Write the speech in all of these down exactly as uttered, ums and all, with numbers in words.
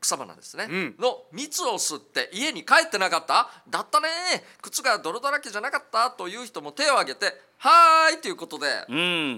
草花ですね、 うん、 の蜜を吸って家に帰ってなかった、だったね、靴が泥だらけじゃなかったという人も手を挙げてはーいということで、 うん、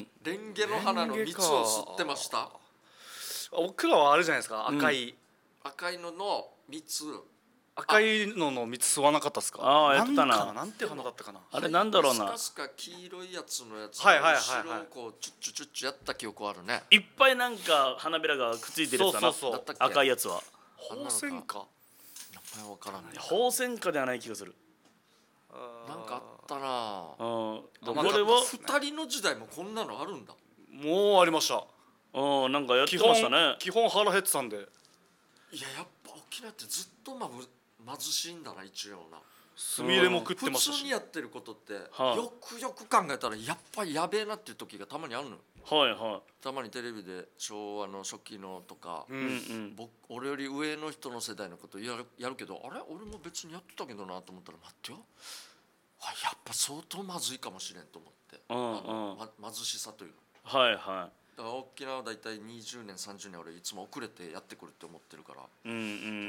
レンゲの花の蜜を吸ってました。 僕らはあるじゃないですか、赤い、 うん、赤いのの蜜、 赤いのの蜜吸わなかったですか。 ああやってたな。 なんかなんていう花だったかな。 あれなんだろうな。 スカスカ黄色いやつのやつ。 はいはいはいはい。 後ろをこうチュッチュチュッチュやった記憶あるね。 いっぱいなんか花びらがくっついてるやつだな。 そうそうそう。 赤いやつは。 宝泉花。 名前わからない。 宝泉花ではない気がする。 なんかあったな。 うん。 これは二人の時代もこんなのあるんだ。 もうありました。 うん、なんかやってましたね。 基本腹減ってたんで。 いややっぱ沖縄ってずっとまぶ貧しいんだな一応な。 すみれも食ってましたし。 普通にやってることって、 はあ、 よくよく考えたらやっぱりやべえなっていう時がたまにあるのよ。 はいはい。 たまにテレビで昭和の初期のとか、 うんうん、 僕俺より上の人の世代のことやる、やるけど、あれ俺も別にやってたけどなと思ったら、待ってよ、あやっぱ相当まずいかもしれんと思って、 うんうん、 ま、貧しさというの。 はいはい。 だから沖縄はだいたいにじゅうねんさんじゅうねん俺いつも遅れてやってくるって思ってるから、 うんうん、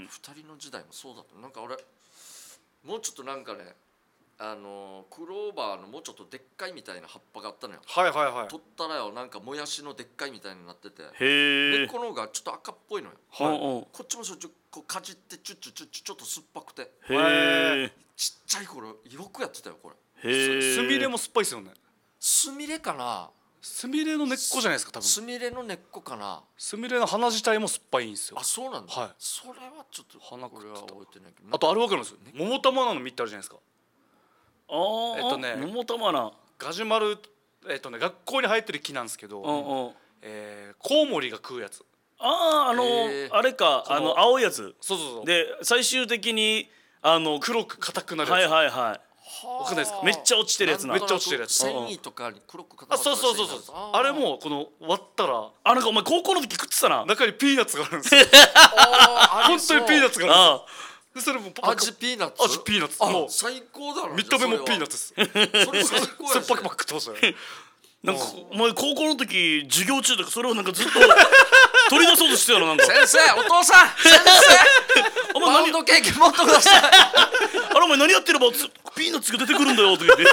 ふたりの時代もそうだった。なんか俺もうちょっとなんかね、あのクローバーのもうちょっとでっかいみたいな葉っぱがあったのよ。 はいはいはい。 取ったらよ、なんかもやしのでっかいみたいになってて、 へえ。 根っこの方がちょっと赤っぽいのよ。 はい、 こっちもしょっちゅうこうかじってチュッチュチュッチュちょっと酸っぱくて、 へえ。 ちっちゃい頃よくやってたよこれ。 へえ。 すみれも酸っぱいですよね。 すみれかな。 すみれの根っこじゃないですか多分。 すみれの根っこかな。 すみれの花自体も酸っぱいんですよ。 あ、そうなんだ。 はい。 それはちょっと花これは覚えてないけど。 あとあれ分かるんですよ。桃玉菜の実ってあるじゃないですか。 ああ、 えっとね、 桃玉菜。 ガジュマル、えっとね、学校に生えてる木なんですけど、 うんうん、 えー、コウモリが食うやつ。 ああ、あのー、あれか、あの青いやつ。 そうそうそう。 で最終的にあの黒く硬くなるやつ。 はいはいはい。 わかんないですか。 めっちゃ落ちてるやつな。 めっちゃ落ちてるやつ。 繊維とかに黒くあ、そうそうそうそう。あれもこの割ったら、 あ、なんかお前高校の時食ってたな。 中にピーナッツがあるんですよ。本当にピーナッツがあるんですよ。でそれも味ピーナッツ。 味ピーナッツ。もう最高だな。 見た目もピーナッツです。 それ最高やし。 酸っぱくばっか食ってましたね。 なんかお前高校の時授業中とかそれをなんかずっと取り出そうとしてたのなんか。 先生、お父さん、先生、お前パウンドケーキ持ってください。 あれお前何やってればピーナッツが出てくるんだよとか言って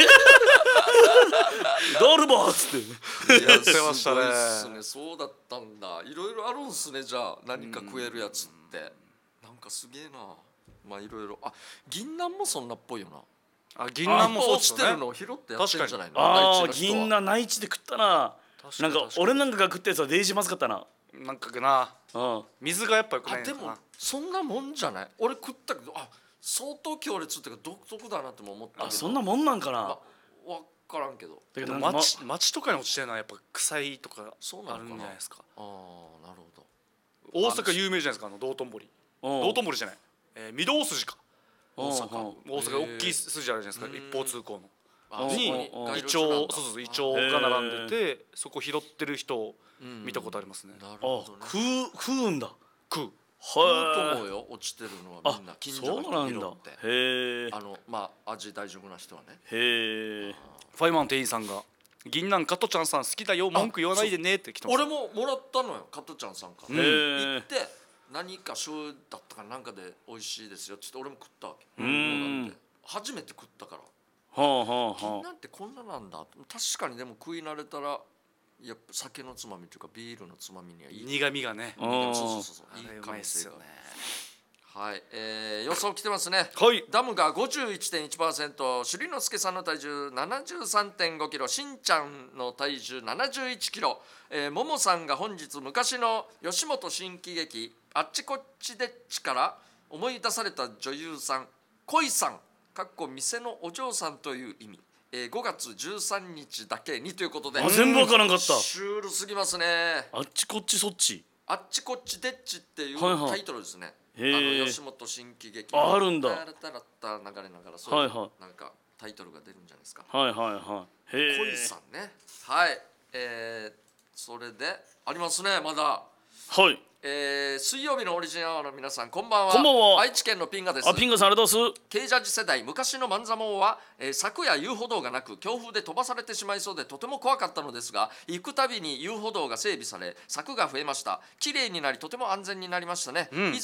ダルバーっつってやってましたね。 すごいっすね。そうだったんだ。いろいろあるんすね。じゃあ何か食えるやつってなんかすげえな。まあいろいろ。あ、銀杏もそんなっぽいよな。 あ、銀杏もそうっすよね。 落ちてるのを拾ってやってるんじゃないの。 ああ、銀杏内地で食ったな。なんか俺なんかが食ったやつはデイジーまずかったな。 なんかな、水がやっぱよくないのかな。 あ、でもそんなもんじゃない。俺食ったけど、あ、相当強烈っていうか独特だなっても思ったけど。 あ、そんなもんなんかな。 わからんけど。 だけど町町とかに落ちてるのはやっぱ臭いとかあるんじゃないですか。 ああ、なるほど。 大阪有名じゃないですか、あの道頓堀。道頓堀じゃない。えー、御堂筋か。大阪大阪大きい筋あるじゃないですか、一方通行の。にイチョウ、そうそうイチョウが並んでて、そこ拾ってる人を見たことありますね。 なるほどね。 食う食うんだ。 食う。 食うと思うよ。落ちてるのはみんな近所の人拾って。 へえ。 あのまあ味大丈夫な人はね。 へえ。 ファイマン店員さんが銀杏加トちゃんさん好きだよ文句言わないでねって来てます。 俺ももらったのよ、加トちゃんさんから。行って何か醤油だったかなんかで美味しいですよって言って俺も食ったわけ。初めて食ったから。 はあはあはあ。 銀杏ってこんななんだ。確かにでも食い慣れたらやっぱ酒のつまみというかビールのつまみにはいい。 苦味がね。 そうそうそうそう。いい感じですよね。はい、えー、予想来てますね。 はい。 ダムが ごじゅういってんいちパーセント、朱里之助さんの体重 ななじゅうさんてんごキロ、しんちゃんの体重ななじゅういちキロ、えー、ももさんが本日昔の吉本新喜劇あっちこっちでっちから思い出された女優さん恋さんかっこ店のお嬢さんという意味、えー、ごがつじゅうさんにちだけにということで。 あ、全部わからんかった。 シュールすぎますね。 あっちこっちそっち、 あっちこっちでっちっていうタイトルですね。あの吉本新喜劇あるんだ。 タラタラタ流れながらそういうなんかタイトルが出るんじゃないですか。 はいはいはい。へえ。 恋さんね。はい。えー、それでありますねまだ。 はい。 えー、水曜日のオリジンアワーの皆さんこんばんは。 こんばんは。 愛知県のピンガです。 あ、ピンガさんありがとうございます。 Kジャージ世代昔の万座毛は、えー、昨夜遊歩道がなく強風で飛ばされてしまいそうでとても怖かったのですが、行くたびに遊歩道が整備され柵が増えました。綺麗になりとても安全になりましたね、うん、